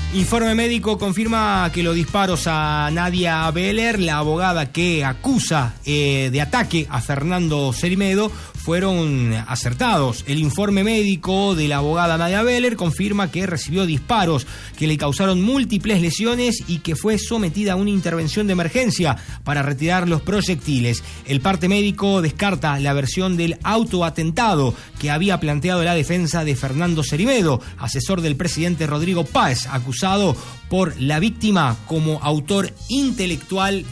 Informe médico confirma que los disparos a Nadia Beller, la abogada que acusa de ataque a Fernando Cerimedo, fueron acertados. El informe médico de la abogada Nadia Beller confirma que recibió disparos que le causaron múltiples lesiones y que fue sometida a una intervención de emergencia para retirar los proyectiles. El parte médico descarta la versión del autoatentado que había planteado la defensa de Fernando Cerimedo, asesor del presidente Rodrigo Páez, acusado por la víctima como autor intelectual